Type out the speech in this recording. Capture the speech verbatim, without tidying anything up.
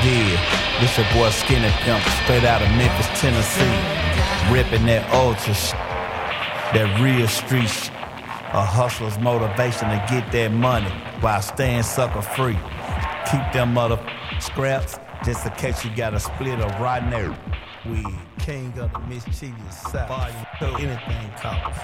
did. This your boy Skinny Pimp, straight out of Memphis, Tennessee. Ripping that ultra sh- that real street sh- a hustler's motivation to get that money while staying sucker free. Keep them mother scraps just in case you got a split or right now. We king of the mischievous South. Volume two, anything counts.